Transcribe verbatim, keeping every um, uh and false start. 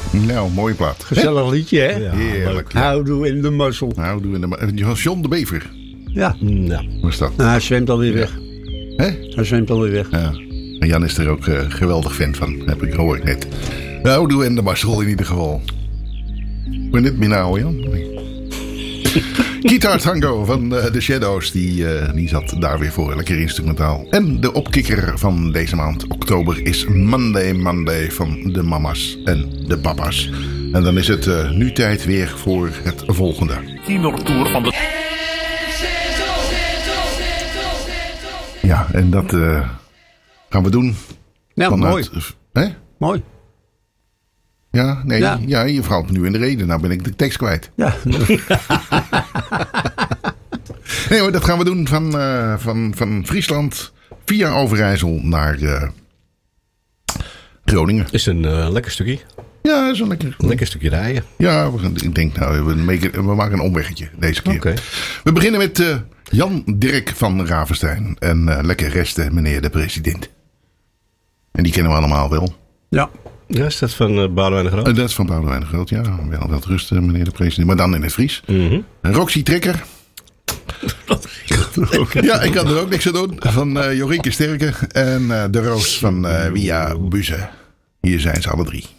Nou, mooie plaat. Gezellig He? liedje, hè? Ja, heerlijk. Ja. Houdoe in de mazzel. Houdoe in de mazzel. John de Bever. Ja. ja. Wat is dat? Nou, hij zwemt alweer weg. Hè? Hij zwemt alweer weg. Ja. En Jan is er ook uh, geweldig fan van, heb ik gehoord net. Houdoe in de mazzel in ieder geval. Ben dit meer nou, Jan? Nee. Guitar Tango van uh, The Shadows, die, uh, die zat daar weer voor. Lekker instrumentaal. En de opkikker van deze maand, oktober, is Monday Monday van de mama's en de papa's. En dan is het uh, nu tijd weer voor het volgende. Kinotour van de... Ja, en dat uh, gaan we doen. Ja, vanuit, mooi. Hè? Mooi. Ja, nee, ja. Ja. ja, je valt nu in de reden. Nou ben ik de tekst kwijt. Ja. Nee hoor, dat gaan we doen van, uh, van, van Friesland via Overijssel naar uh, Groningen. Is een uh, lekker stukje. Ja, dat is een lekker, Een lekker stukje rijden. Ja, we, ik denk nou, we maken, we maken een omweggetje deze keer. Okay. We beginnen met uh, Jan Dirk van Ravenstein. En uh, lekker resten, meneer de president. En die kennen we allemaal wel. Ja. Ja, is dat van uh, Boudewijn de Groot? Uh, dat is van Boudewijn de Groot, ja. Wel, wel rusten, meneer de president. Maar dan in het Fries. Mm-hmm. Roxy Trekker. Ja, ik kan er ook niks aan doen. Van uh, Jorinke Sterke. En uh, de Roos van uh, Via Buze. Hier zijn ze alle drie.